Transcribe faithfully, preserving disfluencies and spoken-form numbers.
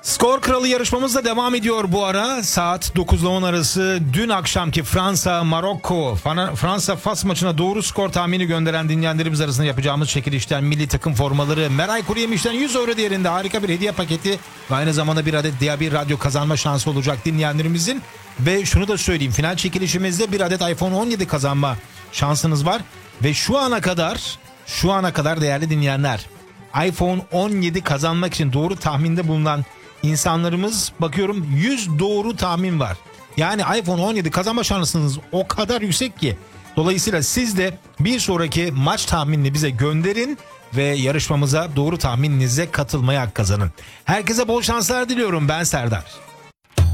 Skor Kralı yarışmamız da devam ediyor bu ara. Saat dokuz ile on arası dün akşamki Fransa Marokko Fransa Fas maçına doğru skor tahmini gönderen dinleyenlerimiz arasında yapacağımız çekilişten milli takım formaları, Meray Kuruyemiş'ten yüz euro değerinde harika bir hediye paketi ve aynı zamanda bir adet D A B radyo kazanma şansı olacak dinleyenlerimizin. Ve şunu da söyleyeyim, final çekilişimizde bir adet iPhone on yedi kazanma şansınız var. Ve şu ana kadar şu ana kadar değerli dinleyenler, iPhone on yedi kazanmak için doğru tahminde bulunan İnsanlarımız, bakıyorum yüz doğru tahmin var. Yani iPhone on yedi kazanma şansınız o kadar yüksek ki. Dolayısıyla siz de bir sonraki maç tahminini bize gönderin ve yarışmamıza doğru tahmininizle katılmaya hak kazanın. Herkese bol şanslar diliyorum. Ben Serdar.